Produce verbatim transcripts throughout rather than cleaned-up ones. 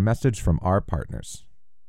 message from our partners.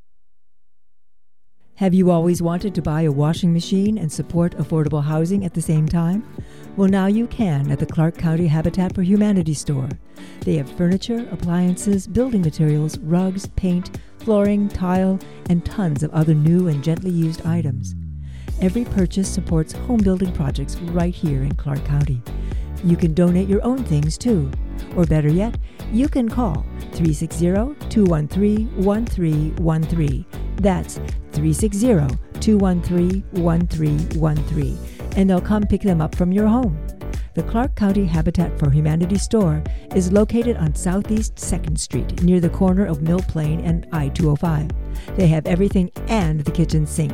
Have you always wanted to buy a washing machine and support affordable housing at the same time? Well, now you can at the Clark County Habitat for Humanity store. They have furniture, appliances, building materials, rugs, paint, flooring, tile, and tons of other new and gently used items. Every purchase supports home building projects right here in Clark County. You can donate your own things too. Or better yet, you can call three six zero, two one three, one three one three. That's three six zero, two one three, one three one three, and they'll come pick them up from your home. The Clark County Habitat for Humanity store is located on Southeast second Street near the corner of Mill Plain and I two oh five. They have everything and the kitchen sink.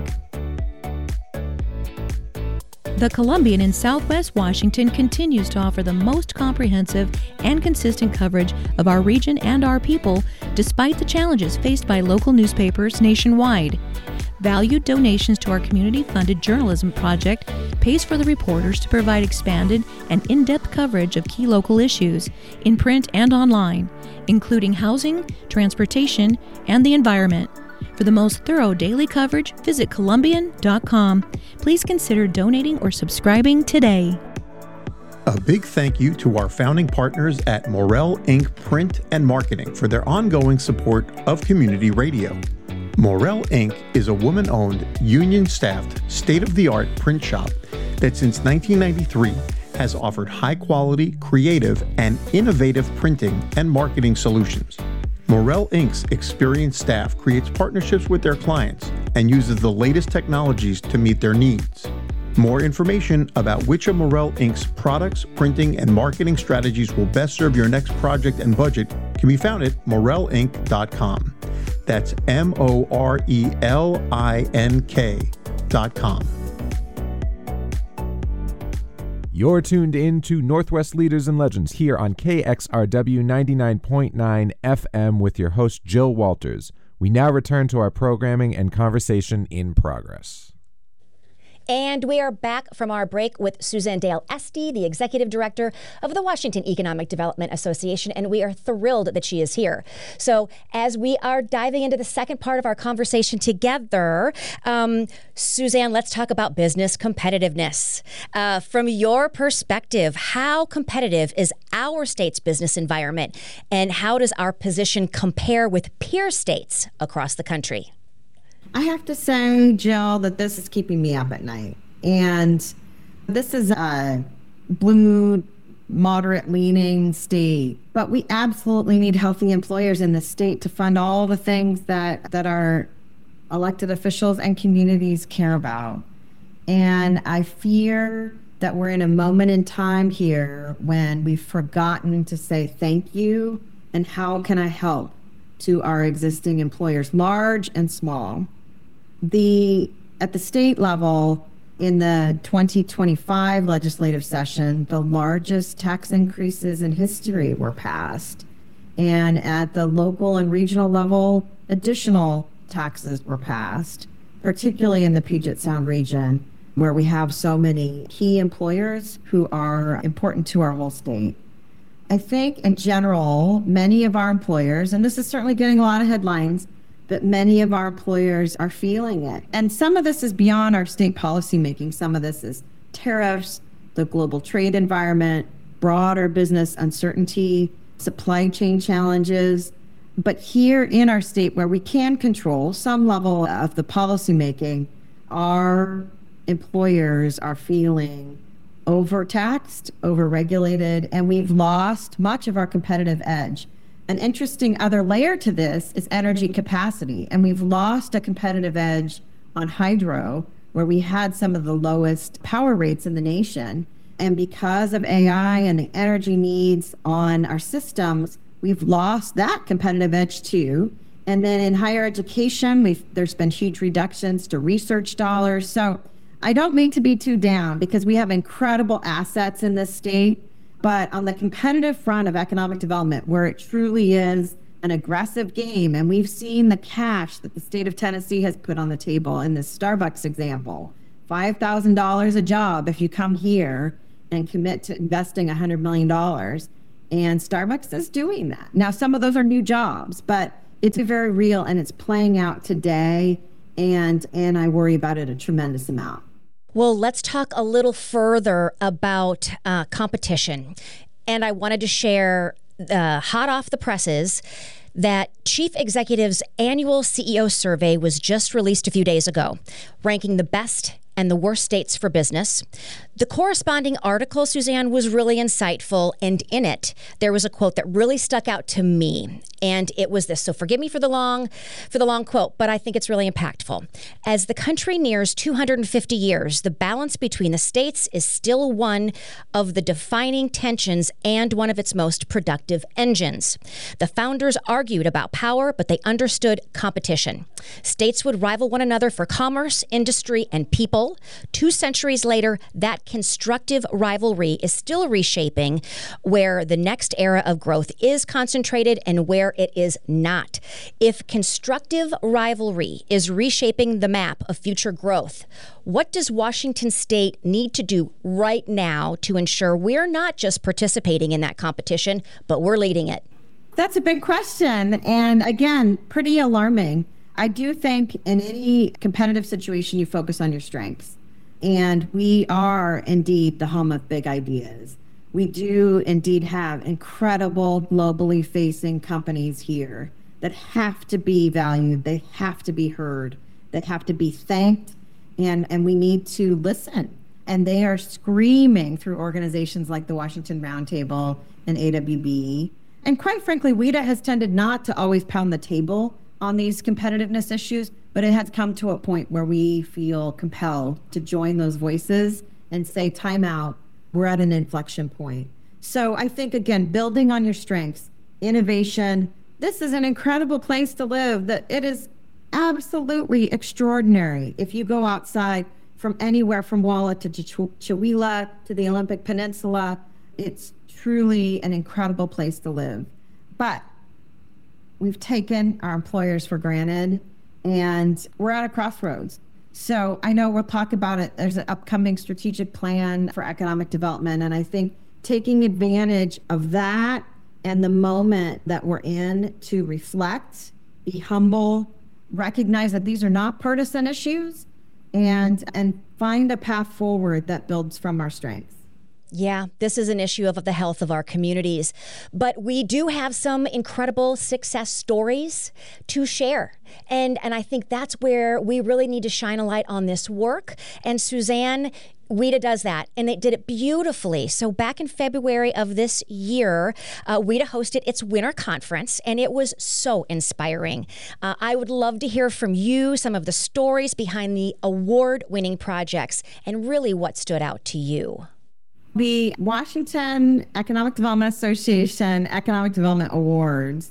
The Columbian in Southwest Washington continues to offer the most comprehensive and consistent coverage of our region and our people, despite the challenges faced by local newspapers nationwide. Valued donations to our community-funded journalism project pays for the reporters to provide expanded and in-depth coverage of key local issues in print and online, including housing, transportation, and the environment. For the most thorough daily coverage, visit Columbian dot com. Please consider donating or subscribing today. A big thank you to our founding partners at Morel Incorporated. Print and Marketing for their ongoing support of community radio. Morel Incorporated is a woman-owned, union-staffed, state-of-the-art print shop that since nineteen ninety-three has offered high-quality, creative, and innovative printing and marketing solutions. Morel Incorporated's experienced staff creates partnerships with their clients and uses the latest technologies to meet their needs. More information about which of Morel Incorporated's products, printing, and marketing strategies will best serve your next project and budget can be found at morel inc dot com. That's M O R E L I N K dot com. You're tuned in to Northwest Leaders and Legends here on K X R W ninety-nine point nine F M with your host, Jill Walters. We now return to our programming and conversation in progress. And we are back from our break with Suzanne Dale Esty, the Executive Director of the Washington Economic Development Association, and we are thrilled that she is here. So as we are diving into the second part of our conversation together, um, Suzanne, let's talk about business competitiveness. Uh, from your perspective, how competitive is our state's business environment, and how does our position compare with peer states across the country? I have to say, Jill, that this is keeping me up at night. And this is a blue, moderate-leaning state. But we absolutely need healthy employers in the state to fund all the things that, that our elected officials and communities care about. And I fear that we're in a moment in time here when we've forgotten to say thank you and how can I help to our existing employers, large and small. The at the state level, in the twenty twenty-five legislative session, the largest tax increases in history were passed. And at the local and regional level, additional taxes were passed, particularly in the Puget Sound region, where we have so many key employers who are important to our whole state. I think in general, many of our employers, and this is certainly getting a lot of headlines, but many of our employers are feeling it. And some of this is beyond our state policy making. Some of this is tariffs, the global trade environment, broader business uncertainty, supply chain challenges. But here in our state, where we can control some level of the policy making, our employers are feeling overtaxed, overregulated, and we've lost much of our competitive edge. An interesting other layer to this is energy capacity, and we've lost a competitive edge on hydro, where we had some of the lowest power rates in the nation. And because of A I and the energy needs on our systems, we've lost that competitive edge too. And then in higher education, we've there's been huge reductions to research dollars. So I don't mean to be too down, because we have incredible assets in this state. But on the competitive front of economic development, where it truly is an aggressive game, and we've seen the cash that the state of Tennessee has put on the table in this Starbucks example, five thousand dollars a job if you come here and commit to investing one hundred million dollars. And Starbucks is doing that. Now, some of those are new jobs, but it's very real and it's playing out today. And, and I worry about it a tremendous amount. Well, let's talk a little further about uh, competition. And I wanted to share uh, hot off the presses that Chief Executive's annual C E O survey was just released a few days ago, ranking the best and the worst states for business. The corresponding article, Suzanne, was really insightful, and in it, there was a quote that really stuck out to me, and it was this. So forgive me for the long, for the long quote, but I think it's really impactful. As the country nears two hundred fifty years, the balance between the states is still one of the defining tensions and one of its most productive engines. The founders argued about power, but they understood competition. States would rival one another for commerce, industry, and people. Two centuries later, that constructive rivalry is still reshaping where the next era of growth is concentrated and where it is not. If constructive rivalry is reshaping the map of future growth, what does Washington State need to do right now to ensure we're not just participating in that competition, but we're leading it? That's a big question. And again, pretty alarming. I do think in any competitive situation, you focus on your strengths. And we are indeed the home of big ideas. We do indeed have incredible globally facing companies here that have to be valued. They have to be heard. They have to be thanked. And, and we need to listen. And they are screaming through organizations like the Washington Roundtable and A W B. And quite frankly, W I D A has tended not to always pound the table on these competitiveness issues, but it has come to a point where we feel compelled to join those voices and say, time out, we're at an inflection point. So I think, again, building on your strengths, innovation, this is an incredible place to live, that it is absolutely extraordinary. If you go outside from anywhere from Walla to Chewelah to the Olympic Peninsula, it's truly an incredible place to live. But we've taken our employers for granted, and we're at a crossroads. So I know we'll talk about it. There's an upcoming strategic plan for economic development, and I think taking advantage of that and the moment that we're in to reflect, be humble, recognize that these are not partisan issues, and and find a path forward that builds from our strengths. Yeah, this is an issue of the health of our communities, but we do have some incredible success stories to share. And and I think that's where we really need to shine a light on this work. And Suzanne, W I D A does that, and they did it beautifully. So back in February of this year, uh, W I D A hosted its winter conference, and it was so inspiring. Uh, I would love to hear from you some of the stories behind the award-winning projects and really what stood out to you. The Washington Economic Development Association Economic Development Awards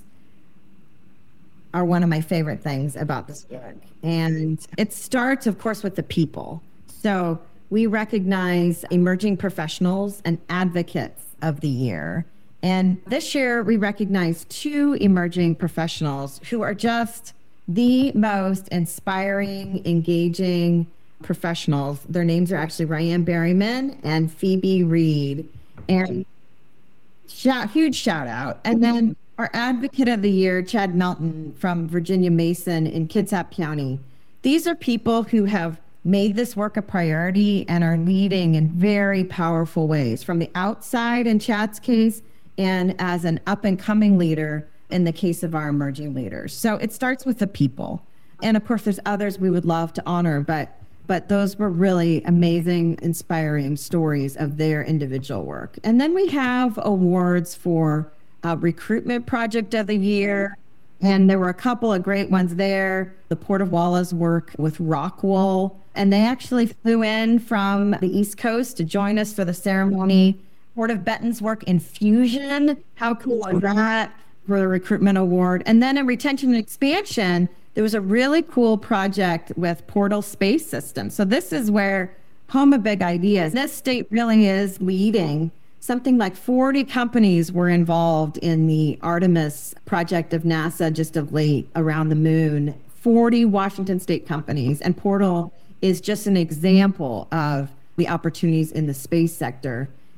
are one of my favorite things about this book. And it starts, of course, with the people. So we recognize emerging professionals and advocates of the year. And this year, we recognize two emerging professionals who are just the most inspiring, engaging professionals. Their names are actually Ryan Berryman and Phoebe Reed. And shout, huge shout out. And then our advocate of the year, Chad Melton from Virginia Mason in Kitsap County. These are people who have made this work a priority and are leading in very powerful ways from the outside in Chad's case and as an up and coming leader in the case of our emerging leaders. So it starts with the people. And of course, there's others we would love to honor, but But those were really amazing, inspiring stories of their individual work. And then we have awards for uh, Recruitment Project of the Year. And there were a couple of great ones there. The Port of Walla's work with Rockwool. And they actually flew in from the East Coast to join us for the ceremony. Port of Benton's work in Fusion. How cool is that for the Recruitment Award? And then in Retention and Expansion, there was a really cool project with Portal Space Systems. So this is where home of big ideas. This state really is leading. Something like forty companies were involved in the Artemis project of NASA just of late around the moon. forty Washington State companies. And Portal is just an example of the opportunities in the space sector.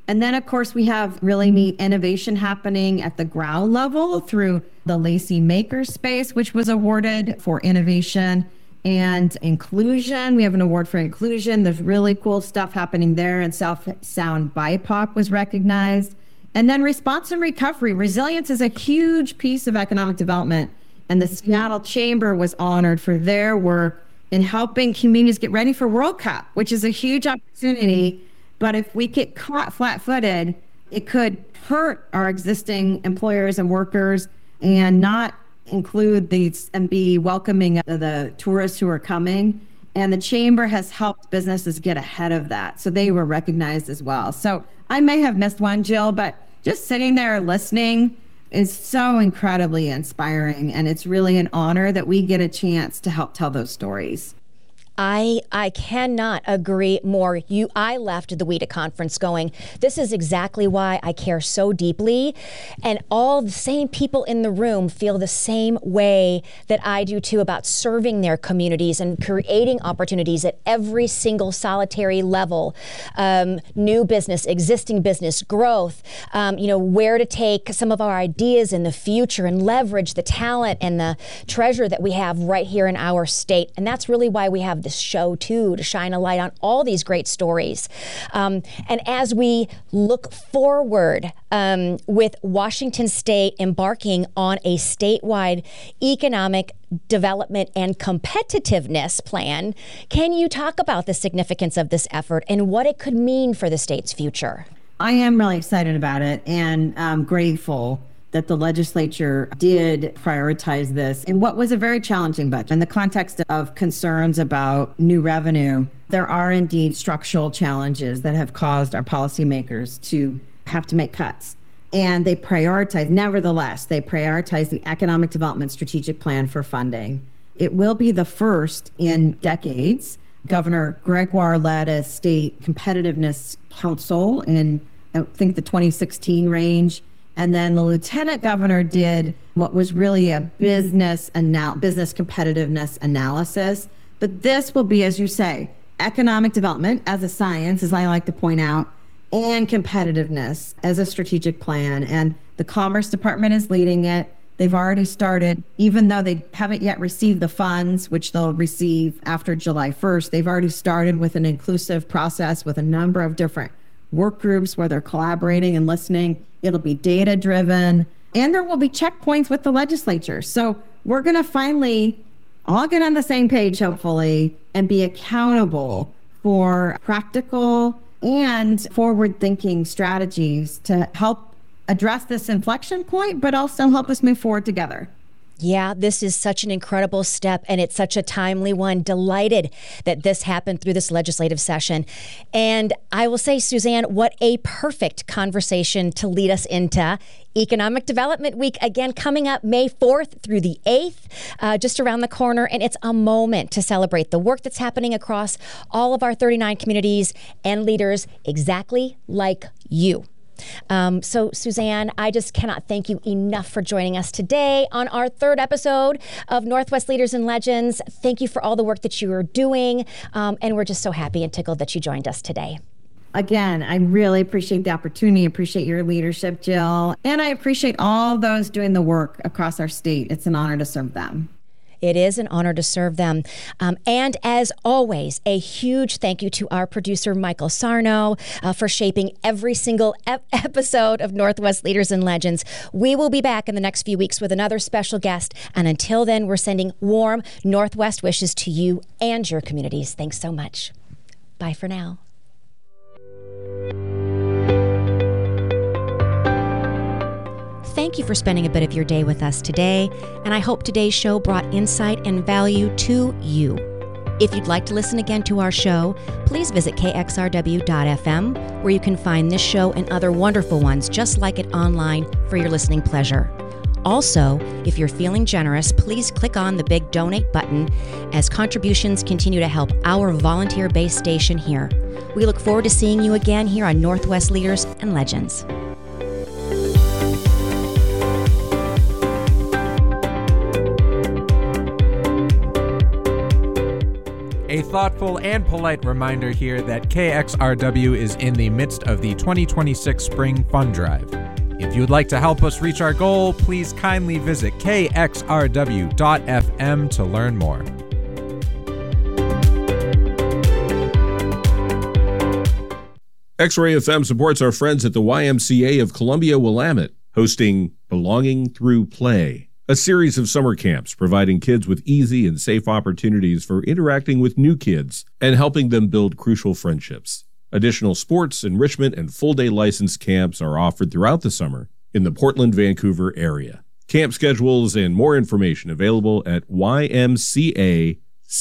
And then, of course, we have really neat innovation happening at the ground level through the Lacey Makerspace, which was awarded for innovation and inclusion. We have an award for inclusion. There's really cool stuff happening there. And South Sound B I P O C was recognized. And then response and recovery. Resilience is a huge piece of economic development. And the Seattle Chamber was honored for their work in helping communities get ready for World Cup, which is a huge opportunity. But if we get caught flat-footed, it could hurt our existing employers and workers and not include these and be welcoming of the tourists who are coming. And the Chamber has helped businesses get ahead of that. So they were recognized as well. So I may have missed one, Jill, but just sitting there listening is so incredibly inspiring. And it's really an honor that we get a chance to help tell those stories. I I cannot agree more. You, I left the W E D A conference going, this is exactly why I care so deeply. And all the same people in the room feel the same way that I do too about serving their communities and creating opportunities at every single solitary level. Um, new business, existing business, growth, um, you know, where to take some of our ideas in the future and leverage the talent and the treasure that we have right here in our state. And that's really why we have this show too, to shine a light on all these great stories. Um, and as we look forward um, with Washington State embarking on a statewide economic development and competitiveness plan, can you talk about the significance of this effort and what it could mean for the state's future? I am really excited about it and I'm grateful that the legislature did prioritize this in what was a very challenging budget. In the context of concerns about new revenue, there are indeed structural challenges that have caused our policymakers to have to make cuts. And they prioritize, nevertheless, they prioritize the Economic Development Strategic Plan for funding. It will be the first in decades. Governor Gregoire led a state competitiveness council in, I think, the twenty sixteen range. And then the lieutenant governor did what was really a business anal- business competitiveness analysis. But this will be, as you say, economic development as a science, as I like to point out, and competitiveness as a strategic plan. And the Commerce Department is leading it. They've already started, even though they haven't yet received the funds, which they'll receive after July first, they've already started with an inclusive process with a number of different work groups where they're collaborating and listening. It'll be data driven, and there will be checkpoints with the legislature. So we're going to finally all get on the same page, hopefully, and be accountable for practical and forward-thinking strategies to help address this inflection point, but also help us move forward together. Yeah, this is such an incredible step, and it's such a timely one. Delighted that this happened through this legislative session. And I will say, Suzanne, what a perfect conversation to lead us into Economic Development Week, again, coming up May fourth through the eighth, uh, just around the corner. And it's a moment to celebrate the work that's happening across all of our thirty-nine communities and leaders exactly like you. Um, so, Suzanne, I just cannot thank you enough for joining us today on our third episode of Northwest Leaders and Legends. Thank you for all the work that you are doing, um, and we're just so happy and tickled that you joined us today. Again, I really appreciate the opportunity, appreciate your leadership, Jill, and I appreciate all those doing the work across our state. It's an honor to serve them. It is an honor to serve them. Um, and as always, a huge thank you to our producer, Michael Sarno, uh, for shaping every single ep- episode of Northwest Leaders and Legends. We will be back in the next few weeks with another special guest. And until then, we're sending warm Northwest wishes to you and your communities. Thanks so much. Bye for now. Thank you for spending a bit of your day with us today, and I hope today's show brought insight and value to you. If you'd like to listen again to our show, please visit K X R W dot F M, where you can find this show and other wonderful ones just like it online for your listening pleasure. Also, if you're feeling generous, please click on the big donate button as contributions continue to help our volunteer-based station here. We look forward to seeing you again here on Northwest Leaders and Legends. A thoughtful and polite reminder here that K X R W is in the midst of the twenty twenty-six Spring Fund Drive. If you would like to help us reach our goal, please kindly visit K X R W dot F M to learn more. X-Ray F M supports our friends at the Y M C A of Columbia Willamette, hosting Belonging Through Play, a series of summer camps providing kids with easy and safe opportunities for interacting with new kids and helping them build crucial friendships. Additional sports, enrichment, and full-day licensed camps are offered throughout the summer in the Portland-Vancouver area. Camp schedules and more information available at ymcacw.org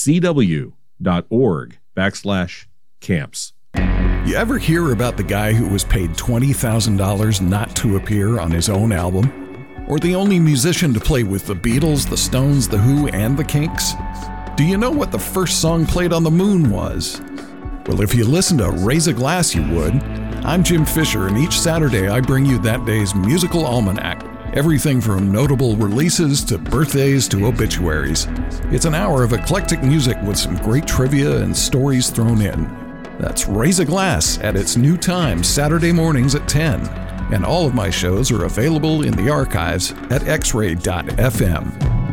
backslash camps. You ever hear about the guy who was paid twenty thousand dollars not to appear on his own album? Or the only musician to play with the Beatles, the Stones, the Who, and the Kinks? Do you know what the first song played on the moon was? Well, if you listen to Raise a Glass, you would. I'm Jim Fisher, and each Saturday I bring you that day's musical almanac. Everything from notable releases to birthdays to obituaries. It's an hour of eclectic music with some great trivia and stories thrown in. That's Raise a Glass at its new time, Saturday mornings at ten. And all of my shows are available in the archives at x ray dot f m.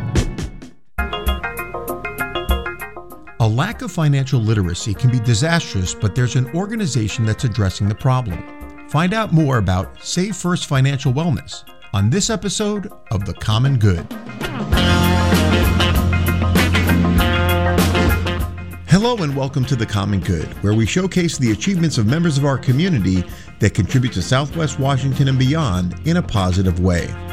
A lack of financial literacy can be disastrous, but there's an organization that's addressing the problem. Find out more about Save First Financial Wellness on this episode of The Common Good. Hello and welcome to The Common Good, where we showcase the achievements of members of our community that contribute to Southwest Washington and beyond in a positive way.